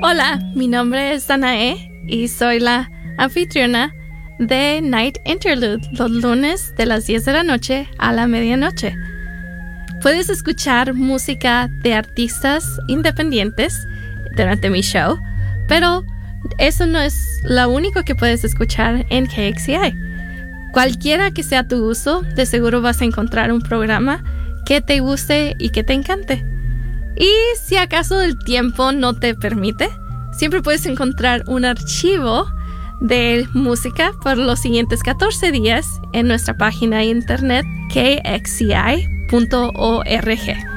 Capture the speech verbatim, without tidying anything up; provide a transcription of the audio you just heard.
Hola, mi nombre es Danae y soy la anfitriona de Night Interlude los lunes de las diez de la noche a la medianoche. Puedes escuchar música de artistas independientes durante mi show, pero eso no es lo único que puedes escuchar en K X C I. Cualquiera que sea tu gusto, de seguro vas a encontrar un programa que te guste y que te encante. Y si acaso el tiempo no te permite, siempre puedes encontrar un archivo de música por los siguientes catorce días en nuestra página de internet k x c i punto org.